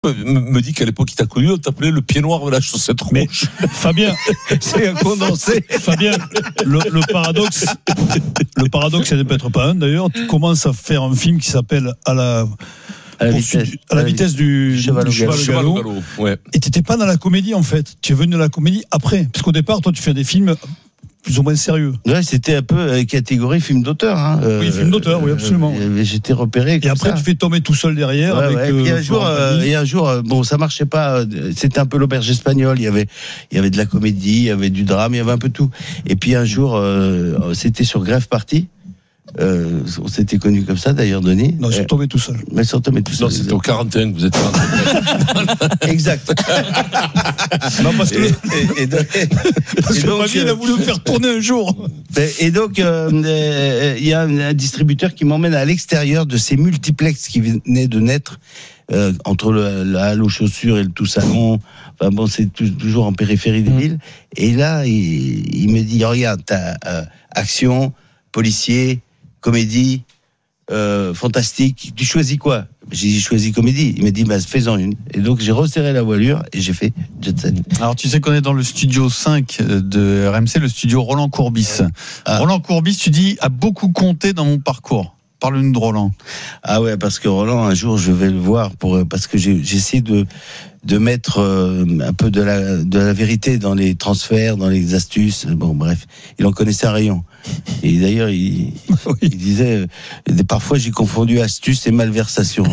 me dit qu'à l'époque il t'a connu, on t'appelait le pied noir de la chaussette rouge. Mais Fabien, c'est un condensé. Fabien, le paradoxe, c'est de peut-être pas un d'ailleurs. Tu commences à faire un film qui s'appelle à la vitesse du cheval au galop. Ouais. Et t'étais pas dans la comédie en fait. Tu es venu dans la comédie après, parce qu'au départ, toi, tu fais des films plus ou moins sérieux. Ouais, c'était un peu catégorie film d'auteur. Hein. Oui, film d'auteur, oui, absolument. J'étais repéré. Et après, tu fais tomber tout seul derrière. Ouais, avec, ouais. Et un jour, bon, ça marchait pas. C'était un peu l'auberge espagnole. Il y avait de la comédie, il y avait du drame, il y avait un peu tout. Et puis un jour, c'était sur Grève Party. On s'était connus comme ça d'ailleurs, Denis. Non, ils sont tombés tout seuls. Mais ils sont tombés tout seuls. Non, c'était au 41 que vous êtes exact. Non, parce que Fabien a voulu me faire tourner un jour. Et donc, il y a un distributeur qui m'emmène à l'extérieur de ces multiplex qui venaient de naître entre la halle aux chaussures et le tout salon. Enfin bon, c'est toujours en périphérie des villes. Et là, il me dit, regarde, t'as action, policier, comédie, fantastique. Tu choisis quoi? J'ai choisi comédie. Il m'a dit, fais-en une. Et donc, j'ai resserré la voilure et j'ai fait Jet Set. Alors, tu sais qu'on est dans le studio 5 de RMC, le studio Roland Courbis. Roland Courbis, tu dis, a beaucoup compté dans mon parcours. Parle-nous de Roland. Ah ouais, parce que Roland, un jour, je vais le voir parce que j'ai essayé de mettre un peu de la vérité dans les transferts, dans les astuces. Bon, bref, il en connaissait un rayon. Et d'ailleurs, il disait, parfois j'ai confondu astuce et malversation.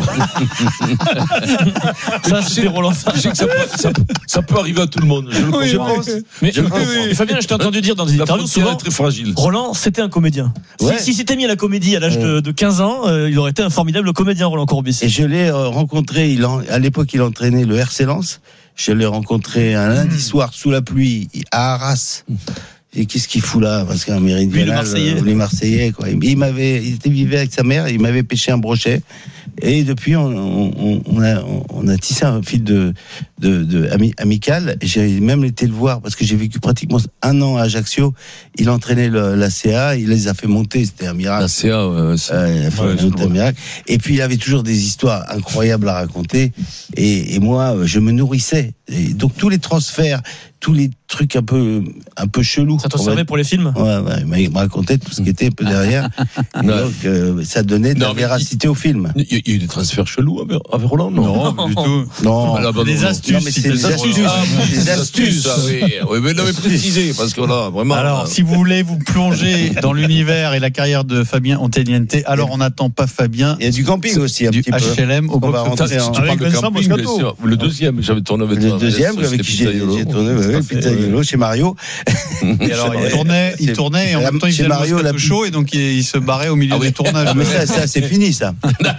Ça, c'était Roland. Je sais que ça peut arriver à tout le monde. Je pense. Mais Fabien, je t'ai entendu dire dans des interviews souvent, très fragile. Roland, c'était un comédien. Ouais. Si s'était mis à la comédie à l'âge de 15 ans, il aurait été un formidable comédien, Roland Courbis. Et je l'ai rencontré, à l'époque il entraînait le RC Lens. Je l'ai rencontré un lundi soir sous la pluie à Arras. Et qu'est-ce qu'il fout là? Parce qu'un méridional, les Marseillais, quoi. Il vivait avec sa mère, il m'avait pêché un brochet. Et depuis, on a tissé un fil amical. J'ai même été le voir parce que j'ai vécu pratiquement un an à Ajaccio. Il entraînait la CA, il les a fait monter, c'était un miracle. La CA, un miracle. Et puis il avait toujours des histoires incroyables à raconter. Et moi, je me nourrissais. Et donc tous les transferts, tous les trucs un peu chelous. Ça te servait pour les films? Ouais, il me racontait tout ce qui était un peu derrière. Donc ça donnait de la véracité au film. Il y a eu des transferts chelous avec Roland? Non, du tout. Non. Des astuces. Non, mais c'est des astuces. Des astuces. Oui, mais non, mais précisez, parce que là, vraiment. Alors, si vous voulez vous plonger dans l'univers et la carrière de Fabien Otteniente, alors on n'attend pas Fabien. Il y a du camping aussi, un petit peu. HLM au box-office. Tu parles de camping, bien sûr. Le deuxième, j'avais tourné avec toi. Le deuxième, avec qui j'ai tourné, Pizzaiolo, chez Mario. Et alors, il tournait et en même temps, il faisait Mario le show et donc il se barrait au milieu du tournage. Mais ça, c'est fini, ça.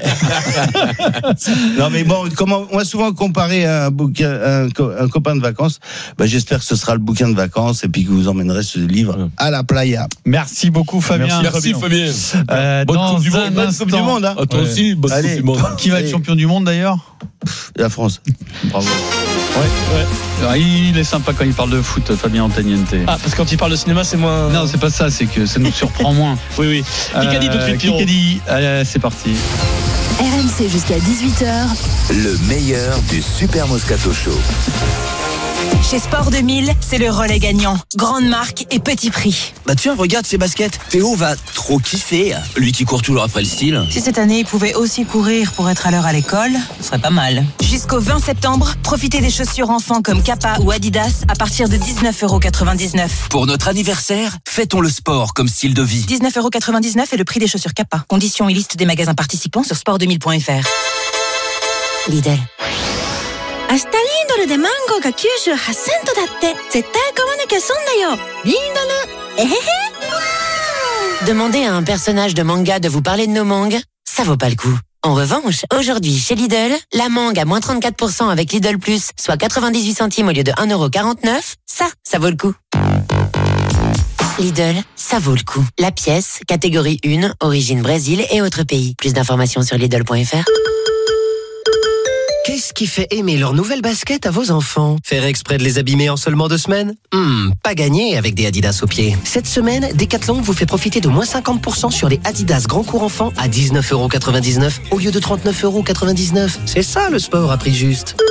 Non, mais bon, on m'a souvent comparé à un copain de vacances. J'espère que ce sera le bouquin de vacances et puis que vous emmènerez ce livre à la playa. Merci beaucoup, Fabien. Merci, Fabien. Bonne Coupe du Monde. Hein. Toi aussi, bonne Coupe du Monde. Qui va être champion du monde d'ailleurs? La France. Bravo. Ouais. Alors, il est sympa quand il parle de foot, Fabien Otteniente. Ah, parce que quand il parle de cinéma, c'est moins. Non, c'est pas ça, c'est que ça nous surprend moins. Oui. Kikadi tout de suite, Pierrot. Kikadi, c'est parti. RMC jusqu'à 18h. Le meilleur du Super Moscato Show. Chez Sport 2000, c'est le relais gagnant. Grande marque et petit prix. Tiens, regarde ces baskets. Théo va trop kiffer. Lui qui court toujours après le style. Si cette année, il pouvait aussi courir pour être à l'heure à l'école, ce serait pas mal. Jusqu'au 20 septembre, profitez des chaussures enfants comme Kappa ou Adidas à partir de 19,99€. Pour notre anniversaire, fêtons le sport comme style de vie. 19,99€ est le prix des chaussures Kappa. Conditions et liste des magasins participants sur sport2000.fr. Lidl. 明日リンドルでマンゴーが98セントだって。絶対買わなきゃ損だよ。リンドル。えへへ。 Demandez à un personnage de manga de vous parler de nos mangues, ça vaut pas le coup. En revanche, aujourd'hui, chez Lidl, la mangue à moins 34% avec Lidl Plus, soit 98 centimes au lieu de 1,49€, ça vaut le coup. Lidl, ça vaut le coup. La pièce, catégorie 1, origine Brésil et autres pays. Plus d'informations sur Lidl.fr. Qu'est-ce qui fait aimer leur nouvelle basket à vos enfants? Faire exprès de les abîmer en seulement 2 semaines? Pas gagné avec des Adidas aux pieds. Cette semaine, Decathlon vous fait profiter de moins 50% sur les Adidas Grand Cours Enfants à 19,99 € au lieu de 39,99 €. C'est ça le sport à prix juste.